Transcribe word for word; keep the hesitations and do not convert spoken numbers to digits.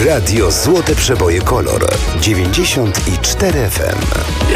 Radio Złote Przeboje Kolor dziewięćdziesiąt cztery F M.